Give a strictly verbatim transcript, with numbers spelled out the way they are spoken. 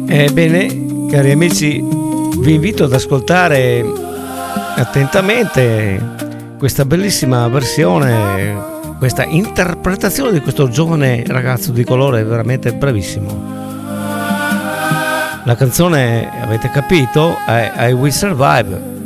Ebbene, cari amici, vi invito ad ascoltare attentamente questa bellissima versione, questa interpretazione di questo giovane ragazzo di colore veramente bravissimo. La canzone, avete capito, è I Will Survive,